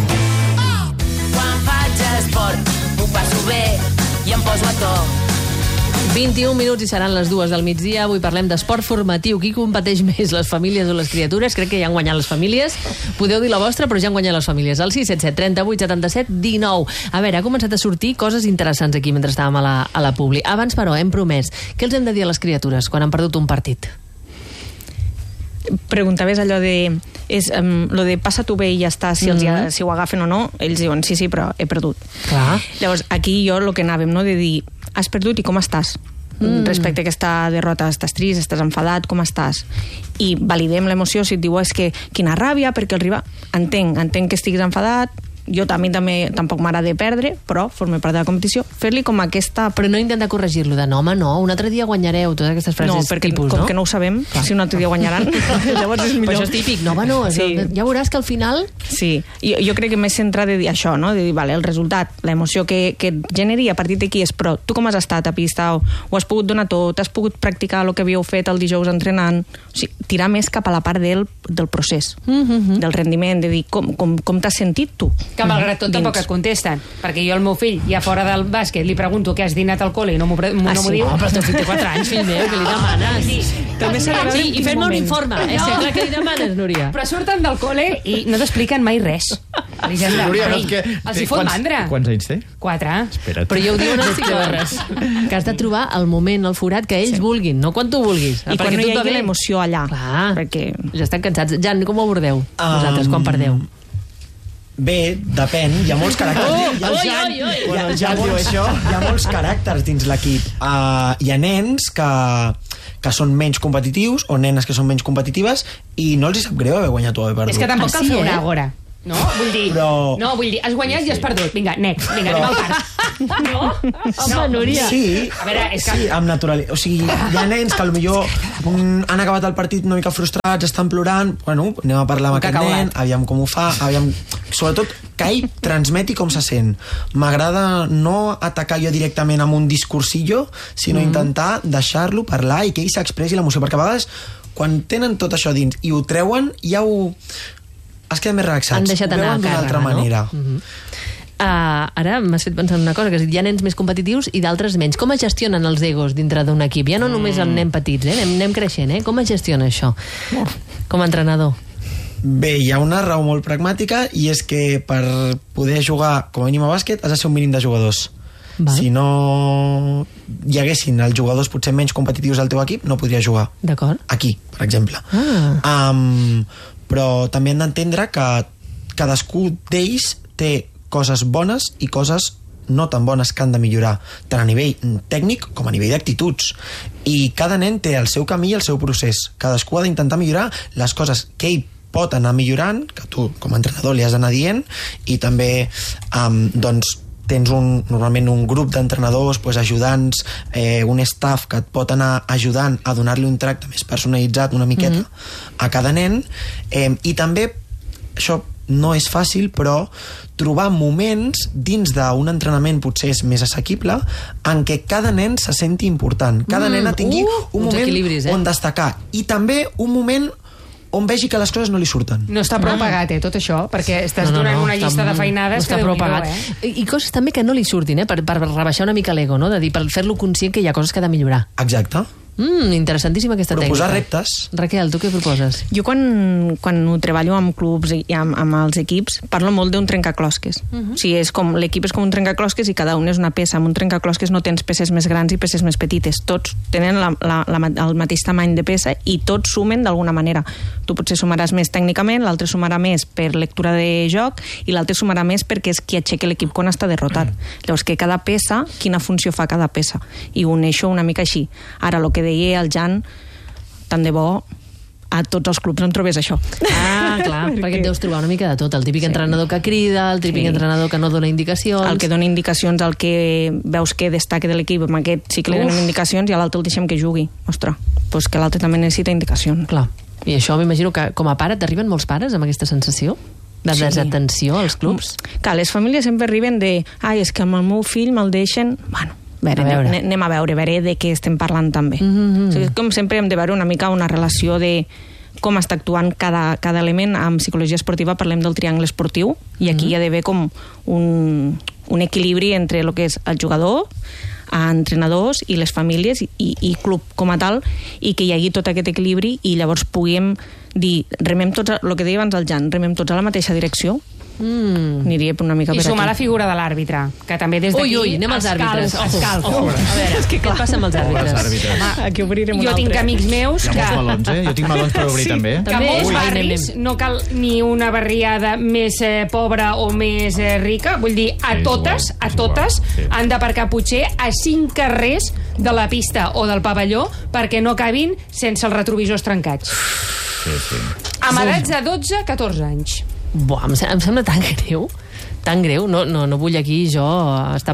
Quan faig esport, ho passo bé i em poso a to. vint-i-un minuts i seran les dues del migdia. Avui parlem d'esport formatiu. Qui competeix més, les famílies o les criatures? Crec que ja han guanyat les famílies. Podeu dir la vostra, però ja han guanyat les famílies. El sis set set, trenta-vuit, setanta-set, dinou. A veure, ha començat a sortir coses interessants aquí mentre estàvem a la, a la publi. Abans, però, hem promès. Què els hem de dir a les criatures quan han perdut un partit? Preguntaves allò de és, um, lo de passa tu bé i ja està, si, els, mm-hmm. si ho agafen o no, ells diuen sí, sí, però he perdut. Clar. Llavors, aquí jo el que anàvem, no?, de dir, has perdut i com estàs? Mm. Respecte a aquesta derrota, estàs trist, estàs enfadat, com estàs? I validem l'emoció, si et diu, és que quina ràbia, perquè el rival... Entenc, entenc que estiguis enfadat, jo també, també tampoc m'agrada perdre, però forma part de la competició, fer-li com aquesta... Però no intentar corregir-lo de no, home, no, un altre dia guanyareu, totes aquestes frases no, perquè tipus, com no? que no ho sabem, clar. Si un altre dia guanyaran, llavors és millor. Però això és típic, no, home, no, sí. Ja veuràs que al final... Sí, jo, jo crec que més centrat de dir això, no? De dir, vale, el resultat, l'emoció que, que et generi a partir d'aquí és, però tu com has estat a pista, o, o has pogut donar tot, has pogut practicar el que havíeu fet el dijous entrenant, o sigui, tirar més cap a la part del, del procés, mm-hmm. del rendiment, de dir com, com, com t'has sentit tu. Que malgrat tot tampoc et contesten, perquè jo al meu fill, ja fora del bàsquet, li pregunto què has dinat al col·le i no m'ho ah, no sí? diu. Oh, però el teu fill té quatre anys, fill meu, que li demanes? Sí, també s'ha de veure sí, i fem-me un informe. No. És clar que li demanes, Núria. Però surten del col·le i no t'expliquen mai res. Elisenda, Núria, no, mai. que... Els hi fot mandra. Quants anys té? Quatre. Espera't. Però ja ho diuen els psicòlegs, que has de trobar el moment, el forat que ells sí. vulguin, no quan tu vulguis. I quan no hi hagi l'emoció allà. Clar, perquè... ja estan cansats. Jan, com ho abordeu, um... vosaltres, quan perdeu? Bé, depèn, hi ha molts caràcters. Oh, hi ha, oi, oi, oi. Hi ha, hi ha, molts, hi ha molts caràcters dins l'equip. Uh, hi ha nens que, que són menys competitius o nenes que són menys competitives i no els hi sap greu haver guanyat o haver perdut. És que tampoc ah, cal sí, fer una eh? àgora. No? Vull dir, Però... no, vull dir, has guanyat sí, sí. i has perdut. Vinga, next, vinga, Però... anem al parc. No? Home, Núria. Sí, a veure, és que... sí, amb naturalitat. O sigui, hi ha nens que potser um, han acabat el partit una mica frustrats, estan plorant, bueno, anem a parlar amb aquest nen, aviam com ho fa, aviam... Sobretot que ell transmeti com se sent. M'agrada no atacar jo directament amb un discursillo, sinó mm. intentar deixar-lo parlar i que ell s'expressi l'emoció, perquè a vegades quan tenen tot això dins i ho treuen, ja ho... es queden més relaxats. Han deixat anar a d'una càrrega, altra no? manera. Uh-huh. Uh, ara m'has fet pensar en una cosa, que hi ha nens més competitius i d'altres menys. Com es gestionen els egos dintre d'un equip? Ja no només el nen petits, eh? anem, anem creixent, eh? Com es gestiona això? Com a entrenador. Bé, hi ha una raó molt pragmàtica i és que per poder jugar com a mínim a bàsquet has de ser un mínim de jugadors. Val. Si no hi haguessin els jugadors potser menys competitius al teu equip, no podries jugar. D'acord. Aquí, per exemple. Ah. Um, però també han d'entendre que cadascú d'ells té coses bones i coses no tan bones que han de millorar, tant a nivell tècnic com a nivell d'actituds. I cada nen té el seu camí i el seu procés. Cadascú ha d'intentar millorar les coses que ell pot anar millorant, que tu com a entrenador li has d'anar dient, i també um, doncs tens un, normalment un grup d'entrenadors, pues, ajudants, eh, un staff que et pot anar ajudant a donar-li un tracte més personalitzat una miqueta mm-hmm. a cada nen, eh, i també això no és fàcil, però trobar moments dins d'un entrenament potser és més assequible en què cada nen se senti important, cada mm, nena tingui uh, un moment eh? on destacar, i també un moment on vegi que les coses no li surten. No està prou pagat, eh, tot això, perquè estàs no, no, donant no, una llista de feinades no està que prou Déu-n'hi-do, pagat. Eh? I coses també que no li surtin, eh, per, per rebaixar una mica l'ego, no? De dir, per fer-lo conscient que hi ha coses que ha de millorar. Exacte. Mm, interessantíssima aquesta Proposar tècnica. reptes. Raquel, tu què proposes? Jo quan, quan ho treballo amb clubs i amb, amb els equips parlo molt d'un trencaclosques. Uh-huh. O sigui, és com, l'equip és com un trencaclosques i cada un és una peça. Amb un trencaclosques no tens peces més grans i peces més petites. Tots tenen la, la, la, el mateix tamany de peça i tots sumen d'alguna manera. Tu potser sumaràs més tècnicament, l'altre sumarà més per lectura de joc i l'altre sumarà més perquè és qui aixeca l'equip quan està derrotat. Uh-huh. Llavors que cada peça, quina funció fa cada peça? I uneixo una mica així. Ara, el que deia el Jan, tant de bo a tots els clubs on trobés això. Ah, clar, perquè... perquè et deus trobar una mica de tot. El típic sí. entrenador que crida, el típic sí. entrenador que no dona indicacions... El que dona indicacions, el que veus que destaca de l'equip, amb aquest sí que li donen indicacions i a l'altre el deixem que jugui. Ostres, doncs que l'altre també necessita indicacions. Clar, i això m'imagino que com a pare t'arriben molts pares amb aquesta sensació? De sí. desatenció als clubs? Clar, les famílies sempre arriben de ai, és que amb el meu fill me'l deixen... Bueno, veure, a veure. anem a veure, a veure de què estem parlant també. Mm-hmm. O sigui, com sempre hem de veure una mica una relació de com està actuant cada, cada element. En psicologia esportiva parlem del triangle esportiu i aquí mm-hmm. hi ha d'haver com un, un equilibri entre el que és el jugador, a entrenadors i les famílies i, i club com a tal, i que hi hagi tot aquest equilibri i llavors puguem dir, remem tots, el que deia abans el Jan, remem tots a la mateixa direcció. Mm. Aniria una mica I per sumar aquí. la figura de l'àrbitre, que també des d'aquí... Ui, ui, anem als àrbitres. Es calfa. Oh, a veure, és que què passa amb els àrbitres? àrbitres. Home, aquí obrirem un jo altre. tinc amics meus Hi ha que... molts melons, eh? Jo tinc melons per obrir, sí, també. Que També? molts Ui, barris anem, anem. no cal ni una barriada més eh, pobra o més eh, rica. Vull dir, a Sí, totes, igual, a totes, igual, sí. han d'aparcar potser a cinc carrers de la pista o del pavelló perquè no acabin sense els retrovisors trencats. Sí, sí. Amb edats de dotze a catorze anys. Buah, em, em sembla tan greu, tan greu. No, no, no vull aquí jo estar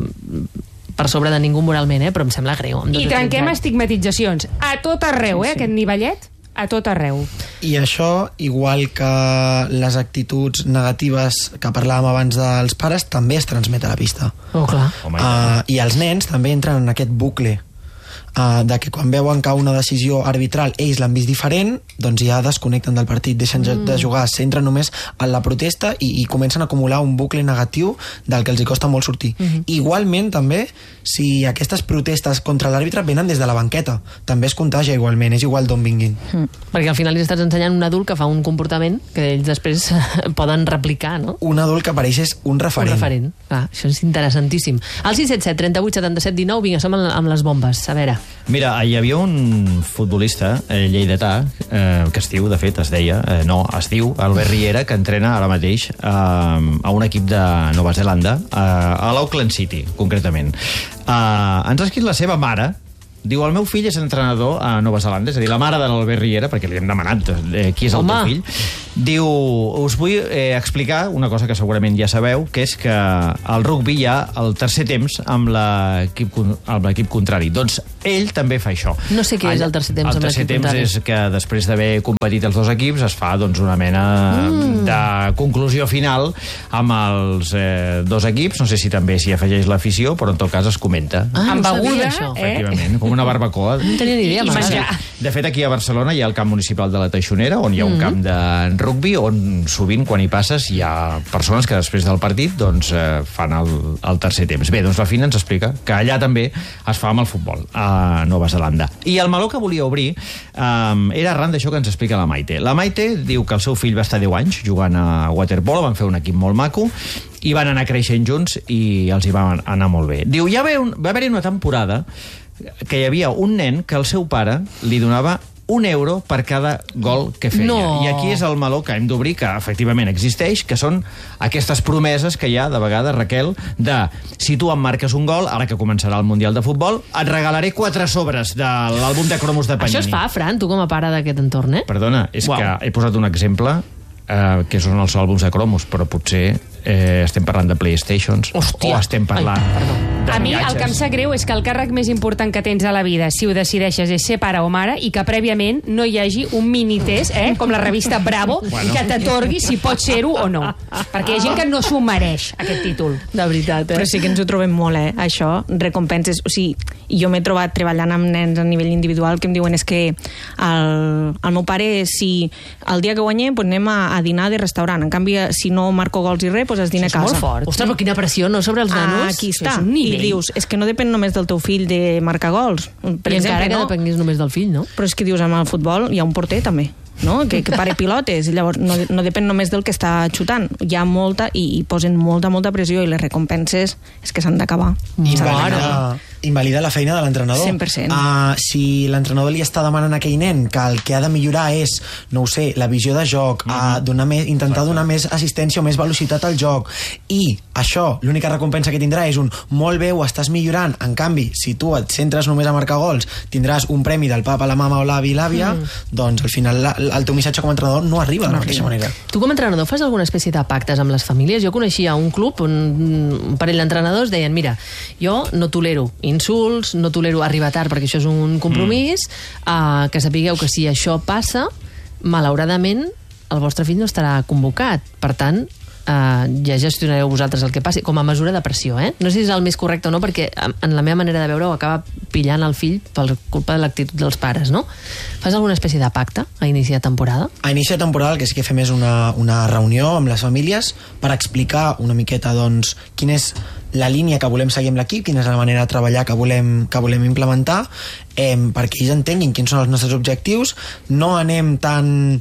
per sobre de ningú moralment, eh? Però em sembla greu. I trenquem estigmatitzacions. A tot arreu, eh? Sí, sí. Aquest nivellet, a tot arreu. I això, igual que les actituds negatives que parlàvem abans dels pares, també es transmet a la pista. Oh, clar. Uh, I els nens també entren en aquest bucle uh, de que quan veuen que una decisió arbitral ells l'han vist diferent, doncs ja desconnecten del partit, deixen mm. de jugar, s'entren només en la protesta i, i comencen a acumular un bucle negatiu del que els hi costa molt sortir. Mm-hmm. Igualment, també, si aquestes protestes contra l'àrbitre venen des de la banqueta, també es contagia igualment, és igual d'on vinguin. Mm. Perquè al final li estàs ensenyant un adult que fa un comportament que ells després poden replicar, no? Un adult que apareix és un referent. Un referent. Ah, això és interessantíssim. Al sis set set, trenta-vuit, setanta-set, dinou, vinga, som amb les bombes. A veure. Mira, hi havia un futbolista eh, lleidatà, eh, que es diu, de fet, es deia, eh, no, es diu Albert Riera, que entrena ara mateix eh, a un equip de Nova Zelanda, eh, a l'Auckland City, concretament. Eh, ens ha escrit la seva mare. Diu, el meu fill és entrenador a Nova Zelanda, és a dir, la mare de l'Albert Riera, perquè li hem demanat eh, qui és el Home. teu fill. Diu, us vull eh, explicar una cosa que segurament ja sabeu, que és que al rugby hi ha el tercer temps amb l'equip amb l'equip contrari. Doncs ell també fa això. No sé què és el tercer temps el amb l'equip tercer temps contrari. és que després d'haver competit els dos equips es fa doncs, una mena mm. de conclusió final amb els eh, dos equips. No sé si també s'hi afegeix l'afició, però en tot cas es comenta. Ah, amb no sabia, beguda, això. eh? Efectivament, com una barbacoa. No tenia ni idea, I mare. menjar. De fet, aquí a Barcelona hi ha el camp municipal de la Teixonera, on hi ha un Mm. camp de rugby, on sovint, quan hi passes, hi ha persones que després del partit doncs, eh, fan el, el tercer temps. Bé, doncs la Fina ens explica que allà també es fa amb el futbol, a Nova Zelanda. I el meló que volia obrir eh, era arran d'això que ens explica la Maite. La Maite diu que el seu fill va estar deu anys jugant a waterpolo, van fer un equip molt maco, i van anar creixent junts i els hi va anar molt bé. Diu, ja va, un, va haver-hi una temporada que hi havia un nen que el seu pare li donava un euro per cada gol que feia. No. I aquí és el meló que hem d'obrir, que efectivament existeix, que són aquestes promeses que hi ha, de vegades, Raquel, de si tu em marques un gol, ara que començarà el Mundial de Futbol, et regalaré quatre sobres de l'àlbum de cromos de Panini. Això es fa, Fran, tu com a pare d'aquest entorn, eh? Perdona, és Uau. que he posat un exemple eh, que són els àlbums de cromos, però potser eh, estem parlant de Playstations. Hòstia. O estem parlant Ai, perdó. de A mi el viatges. que em sap greu és que el càrrec més important que tens a la vida, si ho decideixes, és ser pare o mare, i que prèviament no hi hagi un minitest, eh, com la revista Bravo, Bueno. que t'atorgui si pots ser-ho o no. Perquè hi ha gent que no s'ho mereix, aquest títol. De veritat, eh? Però sí que ens ho trobem molt, eh, això, recompenses. O sigui, jo m'he trobat treballant amb nens a nivell individual que em diuen és que el, el meu pare, si el dia que guanyem, pues anem a, a dinar de restaurant. En canvi, si no marco gols i res, pues es dina a És casa. molt fort. Ostres, però quina pressió, no?, sobre els nanos. Ah, aquí Això està. és un I nivell. dius, és que no depèn només del teu fill de marcar gols. Per I exemple, encara que no? depengués només del fill, no? Però és que dius, amb el futbol hi ha un porter també, no? que, que pare pilotes, llavors no, no depèn només del que està xutant, hi ha molta i, i posen molta, molta pressió, i les recompenses és que s'han d'acabar. Invalida, invalida la feina de l'entrenador. cent per cent. Uh, si l'entrenador li està demanant a aquell nen que el que ha de millorar és, no ho sé, la visió de joc, mm -hmm. uh, donar més, intentar donar més assistència o més velocitat al joc, i això, l'única recompensa que tindrà és un molt bé, ho estàs millorant. En canvi, si tu et centres només a marcar gols, tindràs un premi del papa, la mama o l'avi i l'àvia, mm. doncs al final la, el teu missatge com a entrenador no arriba de la mateixa manera. Tu com a entrenador fas alguna espècie de pactes amb les famílies? Jo coneixia un club on un parell d'entrenadors deien, mira, jo no tolero insults, no tolero arribar tard perquè això és un compromís, mm. uh, que sapigueu que si això passa, malauradament el vostre fill no estarà convocat. Per tant, Uh, ja gestionareu vosaltres el que passi, com a mesura de pressió, eh? No sé si és el més correcte o no, perquè en la meva manera de veure-ho acaba pillant el fill per culpa de l'actitud dels pares, no? Fas alguna espècie de pacte a inici de temporada? A inici de temporada el que sí que fem és una, una reunió amb les famílies per explicar una miqueta doncs, quina és la línia que volem seguir amb l'equip, quina és la manera de treballar que volem, que volem implementar, eh, perquè ells entenguin quins són els nostres objectius. No anem tan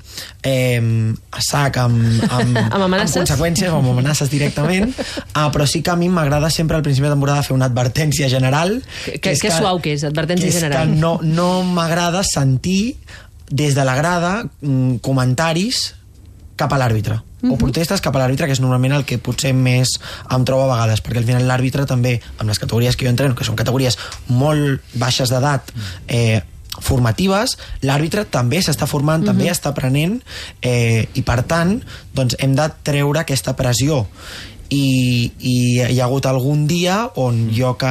eh, a sac amb, amb, Amb amenaces? amb conseqüències o amb amenaces directament, uh, però sí que a mi m'agrada sempre al principi de temporada fer una advertència general. Que, que, que suau que és, advertència que és general. que no, no m'agrada sentir des de la grada mm, comentaris cap a l'àrbitre. Uh-huh. O protestes cap a l'àrbitre, que és normalment el que potser més em trobo a vegades, perquè al final l'àrbitre també, amb les categories que jo entreno, que són categories molt baixes d'edat, eh, formatives, l'àrbitre també s'està formant, mm-hmm. també està aprenent, eh, i per tant doncs hem de treure aquesta pressió. I, i hi ha hagut algun dia on jo que,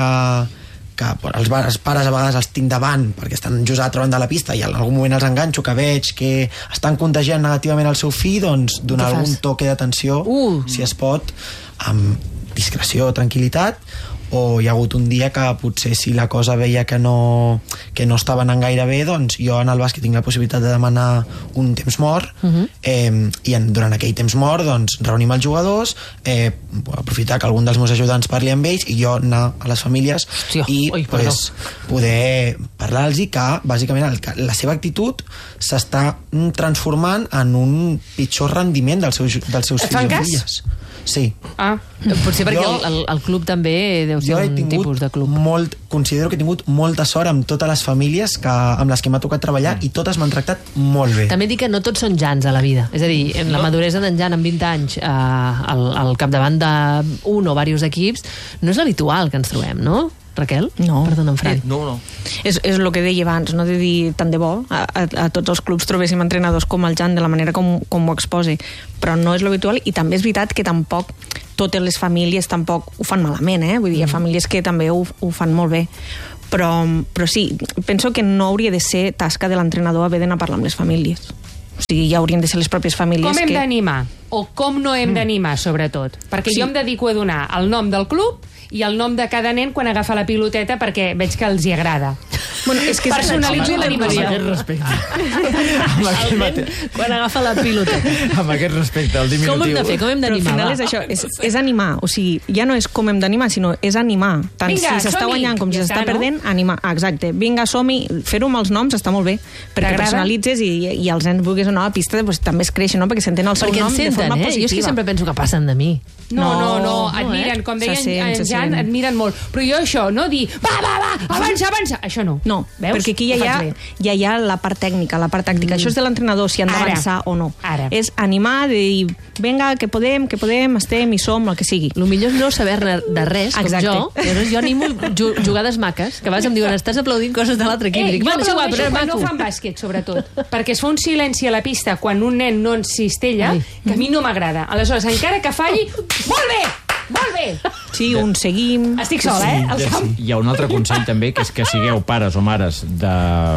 que els, els pares a vegades els tinc davant perquè estan just a l'altra banda de la pista i en algun moment els enganxo, que veig que estan contagiant negativament el seu fill, doncs donar algun toque d'atenció, uh. si es pot, amb discreció, tranquil·litat. O hi ha hagut un dia que potser si la cosa veia que no, que no estava anant gaire bé, doncs jo en el bàsquet tinc la possibilitat de demanar un temps mort, uh-huh. eh, i en, durant aquell temps mort doncs reunim els jugadors, eh, aprofitar que algun dels meus ajudants parli amb ells i jo anar a les famílies Hòstia, i oi, pues, poder parlar-los que bàsicament el, la seva actitud s'està transformant en un pitjor rendiment dels seus, dels seus fills i filles. Sí. Ah. Potser perquè jo, el, el club també deu ser un tipus de club. Molt, considero que he tingut molta sort amb totes les famílies que, amb les que m'ha tocat treballar, mm. i totes m'han tractat molt bé. També dic que no tots són Jans a la vida. És a dir, en la maduresa d'en Jan amb vint anys eh, al, al capdavant d'un o diversos equips no és l'habitual que ens trobem, no? Raquel? No. Perdona'm, Fran. No, no. És, és el que deia abans, no de dir tant de bo a, a, a tots els clubs trobéssim entrenadors com el Jan de la manera com, com ho exposi, però no és l'habitual, i també és veritat que tampoc totes les famílies tampoc ho fan malament, eh? Vull dir, hi ha famílies que també ho, ho fan molt bé, però, però sí, penso que no hauria de ser tasca de l'entrenador haver d'anar a parlar amb les famílies. O sigui, ja haurien de ser les pròpies famílies. Com hem que... d'animar? O com no hem mm. d'animar, sobretot? Perquè sí. jo em dedico a donar el nom del club i el nom de cada nen quan agafa la piloteta perquè veig que els hi agrada. Bueno, és que personalitzo l'animació. Amb aquest respecte. Amb aquest mate... Quan agafa la piloteta. Amb aquest respecte, el diminutiu. Com hem de fer? Com hem d'animar? Però al final és això, és, és animar. O sigui, ja no és com hem d'animar, sinó és animar. Tant Vinga, si s'està guanyant com si s'està no? perdent, animar. Ah, exacte. Vinga, som-hi. Fer-ho amb els noms està molt bé, perquè personalitzes i, i els nens vulguis anar a la pista, doncs, també es creixen, no? Perquè senten el seu perquè nom senten, de forma eh? positiva. Jo és que sempre penso que passen de mi. No, no, no, no admiren, eh? com deia sent, en Jan, admiren molt. Però jo això, no dir, va, va, va, avança, avança, això no. No, veus? perquè aquí ja hi, ha, ja hi ha la part tècnica, la part tàctica. Mm. Això és de l'entrenador, si han d'avançar o no. Ara. És animar, de dir, vinga, que podem, que podem, estem, hi som, el que sigui. El millor és no saber-ne de res, com Exacte. jo. Llavors jo animo jugades maques, que a vegades em diuen, estàs aplaudint coses de l'altre equip. Eh, Dic, jo bueno, és igual, però és quan maco. no fan bàsquet, sobretot, perquè es fa un silenci a la pista quan un nen no en cistella, Ai. que a mi no m'agrada. Aleshores, encara que falli, molt bé, molt bé. Sí, un seguim... Estic sola, eh, al camp. Hi ha un altre consell també, que és que sigueu pares o mares de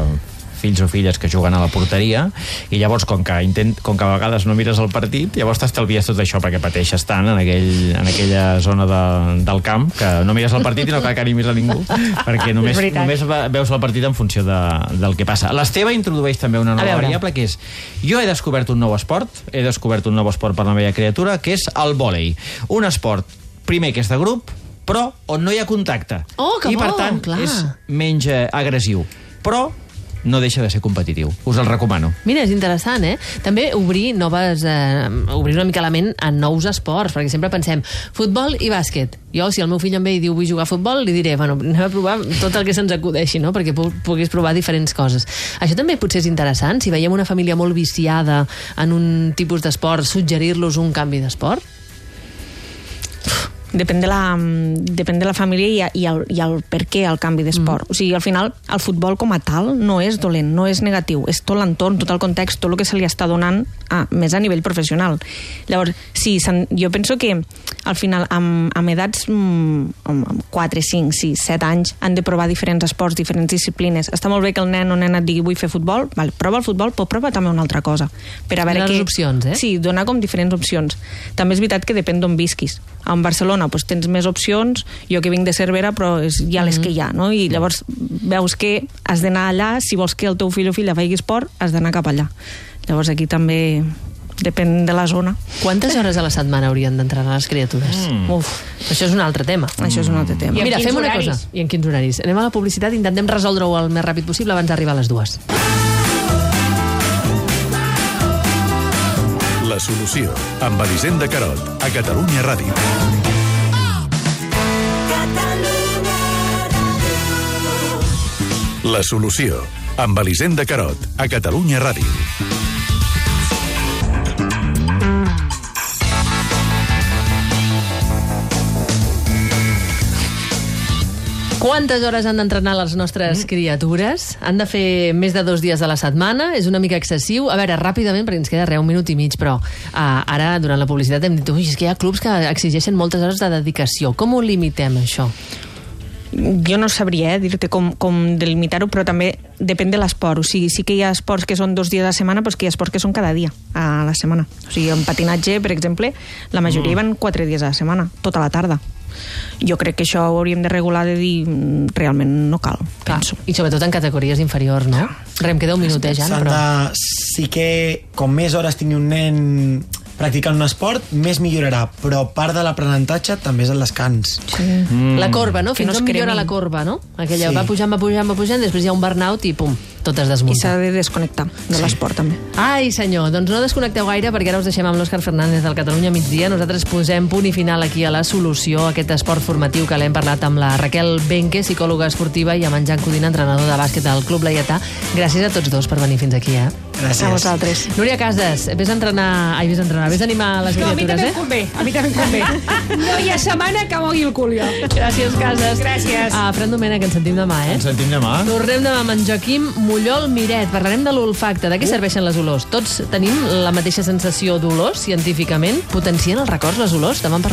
fills o filles que juguen a la porteria, i llavors com que, intent, com que a vegades no mires el partit, llavors t'estalvies tot això perquè pateixes tant en, aquell, en aquella zona de, del camp que no mires el partit i no cal que animis a ningú, perquè només, només veus el partit en funció de, del que passa. L'Esteve introdueix també una nova variable, que és, jo he descobert un nou esport, he descobert un nou esport per la meva criatura, que és el vòlei. Un esport, primer, que és de grup, però on no hi ha contacte. Oh, que I per bo, tant clar. és menys agressiu. Però no deixa de ser competitiu. Us el recomano. Mira, és interessant, eh? També obrir noves... Eh, obrir una mica la ment a nous esports, perquè sempre pensem futbol i bàsquet. Jo, si el meu fill em ve i diu vull jugar a futbol, li diré, bueno, anem a provar tot el que se'ns acudeixi, no? Perquè pu puguis provar diferents coses. Això també potser és interessant, si veiem una família molt viciada en un tipus d'esport, suggerir-los un canvi d'esport? Depèn de la, depèn de la família i, i, el, i el per què el canvi d'esport. Mm. O sigui, al final, el futbol com a tal no és dolent, no és negatiu, és tot l'entorn, tot el context, tot el que se li està donant a, més a nivell professional. Llavors, sí, jo penso que al final, amb, amb edats amb quatre, cinc, sis, set anys, han de provar diferents esports, diferents disciplines. Està molt bé que el nen o nena et digui vull fer futbol, vale, prova el futbol, però prova també una altra cosa. Per a veure les que... opcions, eh? Sí, donar com diferents opcions. També és veritat que depèn d'on visquis. A Barcelona doncs, tens més opcions, jo que vinc de Cervera, però és, hi ha les que hi ha, no? I llavors veus que has d'anar allà, si vols que el teu fill o filla faci esport, has d'anar cap allà. Llavors aquí també depèn de la zona. Quantes hores a la setmana haurien d'entrenar les criatures? Mm. Uf, això és un altre tema. Mm. Això és un altre tema. I en Mira, quins fem una horaris? cosa. I en quins horaris? Anem a la publicitat i intentem resoldre-ho el més ràpid possible abans d'arribar a les dues. La solució, amb Elisenda Carot, a Catalunya Ràdio. La solució, amb Elisenda Carot, a Catalunya Ràdio. Quantes hores han d'entrenar les nostres criatures? Han de fer més de dos dies a la setmana? És una mica excessiu? A veure, ràpidament, perquè ens queda res, un minut i mig, però uh, ara, durant la publicitat, hem dit, ui, és que hi ha clubs que exigeixen moltes hores de dedicació. Com ho limitem, això? Jo no sabria eh, dir-te com, com delimitar-ho, però també depèn de l'esport. O sigui, sí que hi ha esports que són dos dies a la setmana, però que hi ha esports que són cada dia a la setmana. O sigui, en patinatge, per exemple, la majoria mm. van quatre dies a la setmana, tota la tarda. Jo crec que això ho hauríem de regular, de dir realment no cal, Clar. penso. I sobretot en categories inferiors, no? Rem, queda un minut, eh, ja, S'han però... de... Sí que com més hores tingui un nen practicant un esport, més millorarà, però part de l'aprenentatge també és el descans. Sí. Mm. La corba, no? Que Fins no es on millora cremin. la corba, no? Aquella Sí. va pujant, va pujant, va pujant, després hi ha un burnout i pum, tot es I desmunta. s'ha de desconnectar de Sí. l'esport, també. Ai, senyor, doncs no desconnecteu gaire perquè ara us deixem amb l'Òscar Fernández del Catalunya Migdia. Nosaltres posem punt i final aquí a La Solució, aquest esport formatiu que l'hem parlat amb la Raquel Benque, psicòloga esportiva, i amb en Jan Codina, entrenador de bàsquet del Club Laietà. Gràcies a tots dos per venir fins aquí, eh? Gràcies. A vosaltres. Núria Casas, vés a entrenar... Ai, vés a entrenar, vés a animar les No, a mi criatures, també em eh? convé, a mi també em convé. No hi ha setmana que mogui el cul, jo. Gràcies, Casas. Gràcies. Ah, Fran Domènech, ens sentim demà, eh? Ens sentim demà. Tornem demà amb en Joaquim Mullol Miret. Parlarem de l'olfacte. De què serveixen les olors? Tots tenim la mateixa sensació d'olors, científicament? Potencien els records, les olors? Demà en parlem.